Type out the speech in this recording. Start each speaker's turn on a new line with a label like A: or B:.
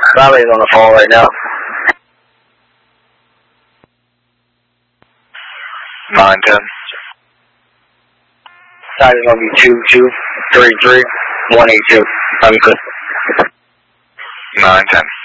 A: Somebody's on the phone right now.
B: 910.
A: Side is going to be 2233182. I'm good.
B: 910.